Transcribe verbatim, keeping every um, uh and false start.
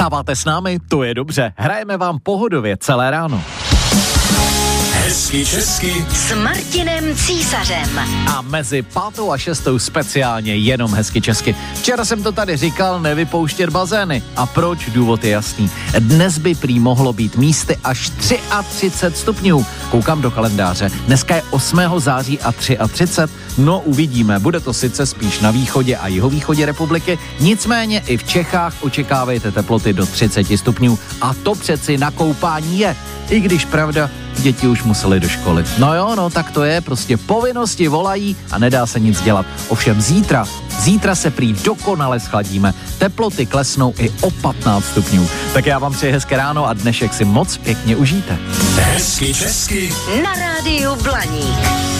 Vstáváte s námi? To je dobře. Hrajeme vám pohodově celé ráno. Hezky česky s Martinem Císařem. A mezi pátou a šestou speciálně jenom hezky česky. Včera jsem to tady říkal, nevypouštět bazény. A proč? Důvod je jasný. Dnes by prý mohlo být místy až třicet tři stupňů. Koukám do kalendáře. Dneska je osmého září a třicet tři. No uvidíme. Bude to sice spíš na východě a jihovýchodě republiky, nicméně i v Čechách očekávejte teploty do třicet stupňů. A to přeci na koupání je. I když pravda, děti už museli do školy. No jo, no tak to je, prostě povinnosti volají a nedá se nic dělat. Ovšem zítra, zítra se prý dokonale schladíme. Teploty klesnou i o patnáct stupňů. Tak já vám přeji hezké ráno a dnešek si moc pěkně užijte. Hezky česky na rádiu Blaník.